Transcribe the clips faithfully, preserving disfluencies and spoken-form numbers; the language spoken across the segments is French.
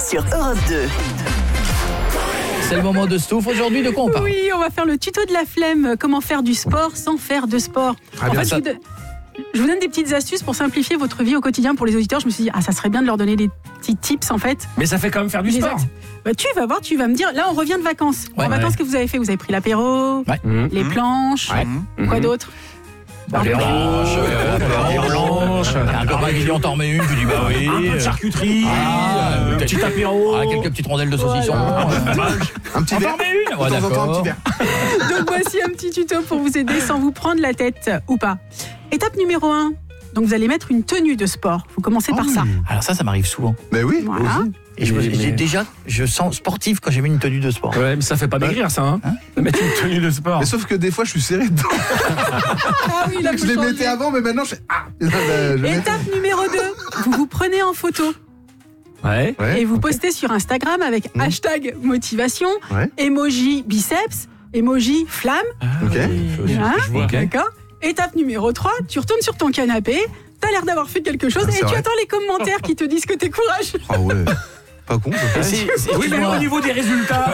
sur Europe deux. C'est le moment de Stouff. Aujourd'hui, de quoi on parle ? Oui, on va faire le tuto de la flemme. Comment faire du sport sans faire de sport. Ah, en bien fait, ça. je, vous de- je vous donne des petites astuces pour simplifier votre vie au quotidien pour les auditeurs. Je me suis dit, ah, ça serait bien de leur donner des petits tips en fait. Mais ça fait quand même faire du Les sport. actes. Bah, tu vas voir, tu vas me dire. Là, on revient de vacances. Ouais, en vacances, ouais. que vous avez fait ? Vous avez pris l'apéro, Ouais. les planches, Ouais. quoi Mhm. d'autre ? Bah, les planches, euh, les euh, planches. un copain qui dit on t'en remet une, tu dis bah oui. Un peu de charcuterie, Ah, euh, un peut-être- petit apéro. Ah, quelques petites rondelles de saucisson. Voilà. Un petit On verre. t'en met une. Ouais, De temps en temps, un d'accord. petit verre. Donc voici un petit tuto pour vous aider sans vous prendre la tête ou pas. Étape numéro un. Donc vous allez mettre une tenue de sport. Vous commencez par ça. Alors ça, ça m'arrive souvent. Mais oui. Voilà. Et je, me- Mais- j'ai mais- déjà, je sens sportif quand j'ai mis une tenue de sport. Ouais, mais ça fait pas maigrir ça, hein, de mettre une tenue de sport. Mais sauf que des fois, je suis serré dedans. Ah oui, là, Je faut les changer. mettais avant, mais maintenant, je fais ah. Là, bah, je mets- Étape numéro deux. Vous vous prenez en photo Ouais. Ouais. et vous postez sur Instagram avec Mmh. hashtag motivation, Ouais. emoji biceps, emoji flamme. Ok. Hein je vois. D'accord. Étape numéro trois. Tu retournes sur ton canapé. T'as l'air d'avoir fait quelque chose Ah, et c'est tu vrai. attends les commentaires qui te disent que t'es courageux. Ah ouais. Pas con. Et c'est- c'est- Oui, mais là, au niveau des résultats.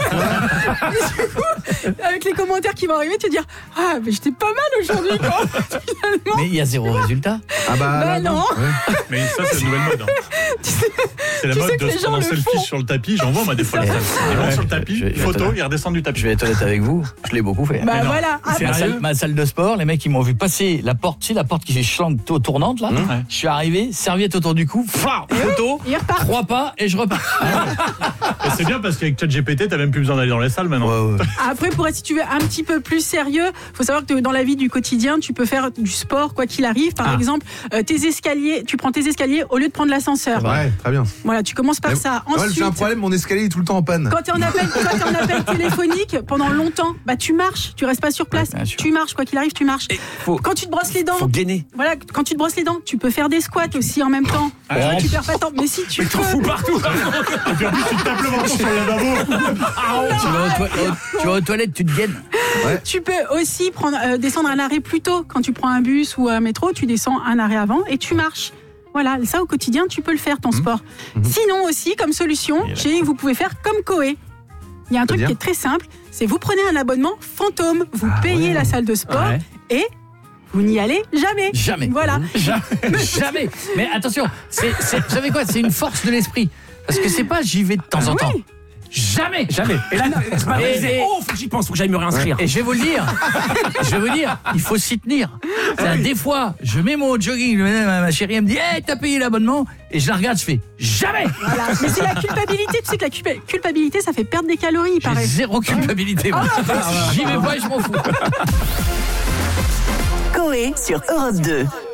Avec les commentaires qui vont arriver, tu vas dire ah mais j'étais pas mal aujourd'hui quoi. Finalement. Mais il y a zéro résultat. Ah bah, Bah là, non. Ouais. Mais ça, c'est la nouvelle mode. hein. C'est la tu sais mode que de les se gens prendre en le selfie font. sur le tapis. J'en vois, moi, des fois, la Ouais. salle. Ils vont sur le Je- tapis, je- je- photo, je- ils redescendent du tapis. Je vais être honnête avec vous, je l'ai beaucoup fait. Bah Mais non. voilà. Ah, Ma bah, salle, ma salle de sport, les mecs ils m'ont vu passer la porte, tu sais, la porte qui est chante tournante là. Ouais. Je suis arrivé, serviette autour du cou, fla, photo, il repart. trois pas et je repars. Et c'est bien parce qu'avec ChatGPT, t'as même plus besoin d'aller dans les salles maintenant. Ouais, ouais. Après, pour être, si tu veux, un petit peu plus sérieux, faut savoir que dans la vie du quotidien, tu peux faire du sport quoi qu'il arrive. Par Ah. exemple, euh, tes escaliers, tu prends tes escaliers au lieu de prendre l'ascenseur. Ouais, très bien. Voilà, tu commences par Mais- ça. Ouais, Ensuite, j'ai un problème, mon escalier est tout le temps en panne. quand tu es en appel, toi, t'es en appel téléphonique pendant longtemps, bah tu marches, tu restes pas sur place. Ouais, bien sûr. Tu marches quoi qu'il arrive, tu marches. Et faut, Quand tu te brosses les dents, faut gainer. voilà, quand tu te brosses les dents, tu peux faire des squats aussi en même temps. Ah, Tu vois, ouais. tu perds pas de temps. Mais si tu Mais peux, t'en fous partout. Et puis en plus, tu te tapes le menton sur le lavabo. tu, vas aux toi- aux- tu vas aux toilettes, tu te gaines. tu peux aussi prendre, euh, descendre un arrêt plus tôt. Quand tu prends un bus ou un métro, tu descends un arrêt avant et tu marches. Voilà, ça au quotidien, tu peux le faire, ton sport. Sinon aussi, comme solution, chez vous pouvez faire comme Coé. Il y a un truc qui C'est-à-dire est très simple, c'est vous prenez un abonnement fantôme, vous payez la salle de sport Ouais. et vous n'y allez jamais. Jamais. Voilà. Jamais. Jamais. Mais attention, c'est, c'est- vous savez quoi, c'est une force de l'esprit. Parce que c'est pas j'y vais de temps en Oui. temps. Jamais. Jamais. Et là, c'est pas vrai, Et- c'est, et- oh, faut que j'y pense, faut que j'aille me réinscrire. Et je vais vous le dire, je vais vous dire, il faut s'y tenir. C'est-à-dire, des fois, je mets mon jogging, ma ma chérie elle me dit, hey, t'as payé l'abonnement, et je la regarde, je fais, jamais. Voilà. Mais c'est la culpabilité, tu sais que la culpa- culpabilité, ça fait perdre des calories, il J'ai paraît. zéro culpabilité. moi. J'y vais pas et je m'en fous. Coé sur Europe deux.